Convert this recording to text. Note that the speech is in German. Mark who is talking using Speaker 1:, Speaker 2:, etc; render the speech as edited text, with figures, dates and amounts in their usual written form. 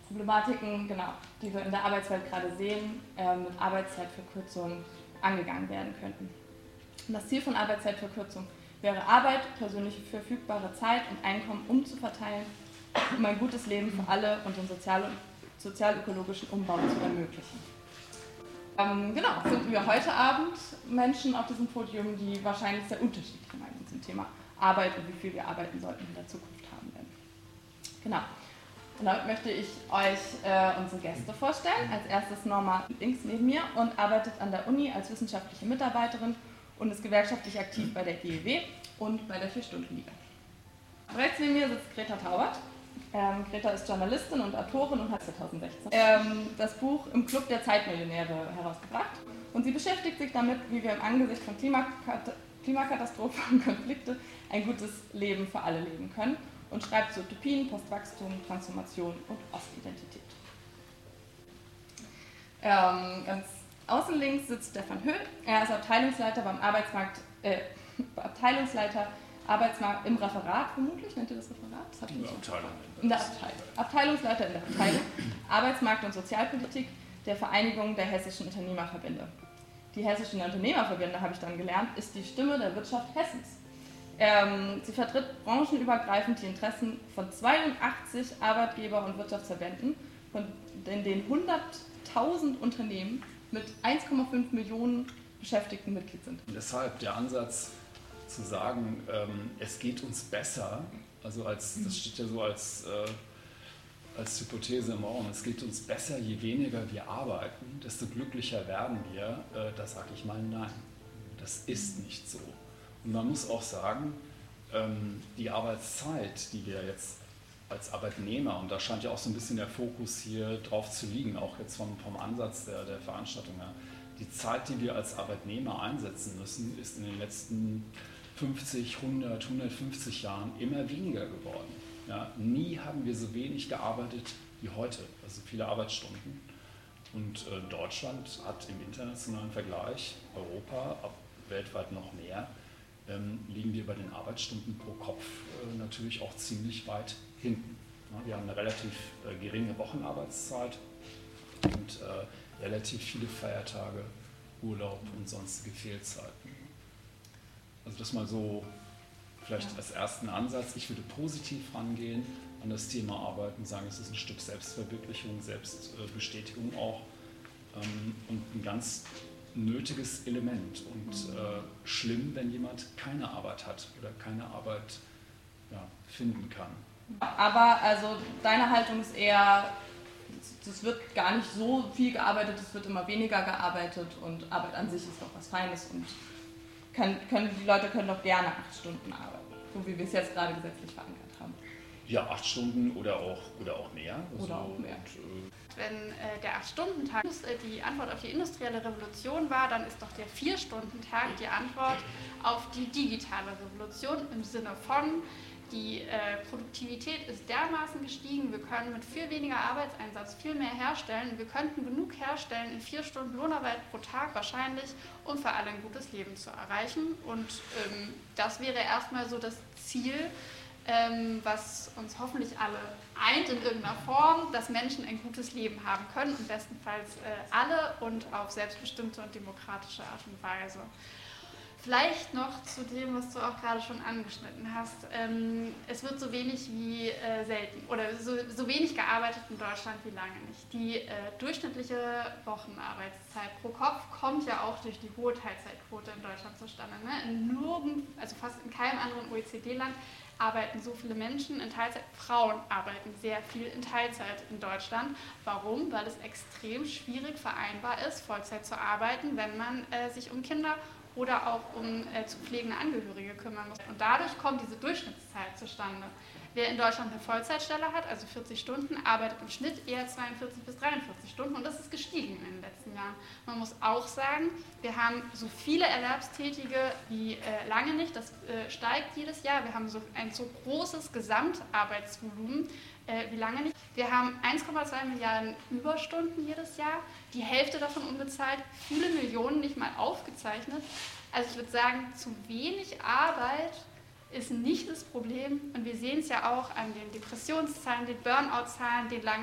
Speaker 1: Problematiken, genau, die wir in der Arbeitswelt gerade sehen, mit Arbeitszeitverkürzung angegangen werden könnten. Und das Ziel von Arbeitszeitverkürzung wäre Arbeit, persönliche verfügbare Zeit und Einkommen umzuverteilen, um ein gutes Leben für alle und den sozial-ökologischen Umbau zu ermöglichen. Genau, finden wir heute Abend Menschen auf diesem Podium, die wahrscheinlich sehr unterschiedliche Meinungen zum Thema Arbeit und wie viel wir arbeiten sollten in der Zukunft haben werden. Genau. Und damit möchte ich euch unsere Gäste vorstellen. Als erstes Norma links neben mir und arbeitet an der Uni als wissenschaftliche Mitarbeiterin und ist gewerkschaftlich aktiv bei der GEW und bei der 4-Stunden-Liga. Rechts neben mir sitzt Greta Taubert. Greta ist Journalistin und Autorin und hat 2016 das Buch Im Club der Zeitmillionäre herausgebracht. Und sie beschäftigt sich damit, wie wir im Angesicht von Klimakatastrophe und Konflikte ein gutes Leben für alle leben können und schreibt zu Utopien, Postwachstum, Transformation und Ostidentität. Ganz außen links sitzt Stefan Höhl. Er ist Abteilungsleiter beim Arbeitsmarkt im Referat, vermutlich, nennt ihr das Referat? Das in der Abteilung. In der Abteilung. Abteilungsleiter in der Abteilung Arbeitsmarkt und Sozialpolitik der Vereinigung der hessischen Unternehmerverbände. Die hessischen Unternehmerverbände, habe ich dann gelernt, ist die Stimme der Wirtschaft Hessens. Sie vertritt branchenübergreifend die Interessen von 82 Arbeitgeber- und Wirtschaftsverbänden, in denen 100.000 Unternehmen mit 1,5 Millionen Beschäftigten Mitglied sind.
Speaker 2: Und deshalb der Ansatz zu sagen, es geht uns besser, also das steht ja so als Hypothese im Raum, es geht uns besser, je weniger wir arbeiten, desto glücklicher werden wir, da sage ich mal nein. Das ist nicht so. Und man muss auch sagen, die Arbeitszeit, die wir jetzt als Arbeitnehmer, und da scheint ja auch so ein bisschen der Fokus hier drauf zu liegen, auch jetzt vom Ansatz der Veranstaltung her, die Zeit, die wir als Arbeitnehmer einsetzen müssen, ist in den letzten 50, 100, 150 Jahren immer weniger geworden. Ja, nie haben wir so wenig gearbeitet wie heute, also viele Arbeitsstunden. Und Deutschland hat im internationalen Vergleich, Europa, weltweit noch mehr, liegen wir bei den Arbeitsstunden pro Kopf natürlich auch ziemlich weit hinten. Ja, wir haben eine relativ geringe Wochenarbeitszeit und relativ viele Feiertage, Urlaub und sonstige Fehlzeiten. Also das mal so vielleicht als ersten Ansatz. Ich würde positiv rangehen an das Thema Arbeit und sagen, es ist ein Stück Selbstverwirklichung, Selbstbestätigung auch und ein ganz nötiges Element und schlimm, wenn jemand keine Arbeit hat oder keine Arbeit finden kann.
Speaker 1: Aber also deine Haltung ist eher, es wird gar nicht so viel gearbeitet, es wird immer weniger gearbeitet und Arbeit an sich ist doch was Feines und die Leute können doch gerne 8 Stunden arbeiten, so wie wir es jetzt gerade gesetzlich verankert haben.
Speaker 2: Ja, 8 Stunden oder auch mehr.
Speaker 1: Oder auch mehr.
Speaker 3: Wenn der 8-Stunden-Tag die Antwort auf die industrielle Revolution war, dann ist doch der 4-Stunden-Tag die Antwort auf die digitale Revolution im Sinne von, die Produktivität ist dermaßen gestiegen, wir können mit viel weniger Arbeitseinsatz viel mehr herstellen. Wir könnten genug herstellen in 4 Stunden Lohnarbeit pro Tag wahrscheinlich, um für alle ein gutes Leben zu erreichen. Und das wäre erstmal so das Ziel, was uns hoffentlich alle eint in irgendeiner Form, dass Menschen ein gutes Leben haben können und bestenfalls alle und auf selbstbestimmte und demokratische Art und Weise. Vielleicht noch zu dem, was du auch gerade schon angeschnitten hast. Es wird so wenig wie selten oder so wenig gearbeitet in Deutschland wie lange nicht. Die durchschnittliche Wochenarbeitszeit pro Kopf kommt ja auch durch die hohe Teilzeitquote in Deutschland zustande. Ne? Also fast in keinem anderen OECD-Land arbeiten so viele Menschen in Teilzeit. Frauen arbeiten sehr viel in Teilzeit in Deutschland. Warum? Weil es extrem schwierig vereinbar ist, Vollzeit zu arbeiten, wenn man sich um Kinder oder auch um zu pflegende Angehörige kümmern muss. Und dadurch kommt diese Durchschnittszeit zustande. Wer in Deutschland eine Vollzeitstelle hat, also 40 Stunden, arbeitet im Schnitt eher 42 bis 43 Stunden und das ist gestiegen in den letzten Jahren. Man muss auch sagen, wir haben so viele Erwerbstätige wie lange nicht, das steigt jedes Jahr. Wir haben ein so großes Gesamtarbeitsvolumen wie lange nicht. Wir haben 1,2 Milliarden Überstunden jedes Jahr, die Hälfte davon unbezahlt, viele Millionen nicht mal aufgezeichnet. Also ich würde sagen, zu wenig Arbeit ist nicht das Problem und wir sehen es ja auch an den Depressionszahlen, den Burnout-Zahlen, den langen